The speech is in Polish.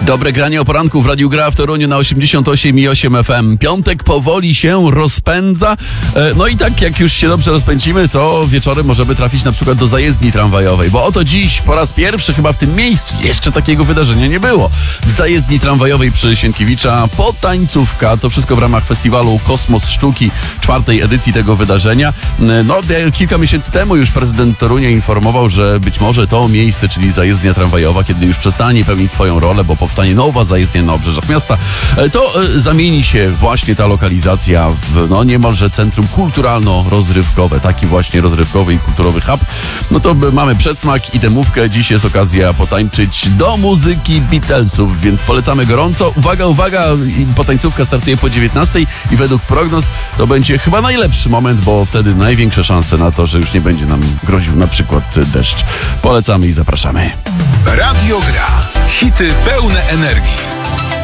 Dobre granie o poranku w Radiu Gra w Toruniu na 88,8 FM. Piątek powoli się rozpędza. No i tak jak już się dobrze rozpędzimy, to wieczorem możemy trafić na przykład do zajezdni tramwajowej. Bo oto dziś po raz pierwszy chyba w tym miejscu jeszcze takiego wydarzenia nie było. W zajezdni tramwajowej przy Sienkiewicza potańcówka. To wszystko w ramach festiwalu Kosmos Sztuki, 4. edycji tego wydarzenia. No kilka miesięcy temu już prezydent Torunia informował, że być może to miejsce, czyli zajezdnia tramwajowa, kiedy już przestanie pełnić swoją rolę, bo powstanie nowa zajezdnia na obrzeżach miasta, to zamieni się właśnie ta lokalizacja w niemalże centrum kulturalno-rozrywkowe, taki właśnie rozrywkowy i kulturowy hub. No to mamy przedsmak i demówkę. Dziś jest okazja potańczyć do muzyki Beatlesów, więc polecamy gorąco. Uwaga, uwaga, potańcówka startuje po 19 i według prognoz to będzie chyba najlepszy moment, bo wtedy największe szanse na to, że już nie będzie nam groził na przykład deszcz. Polecamy i zapraszamy. Radio Gra. Hity pełne energii.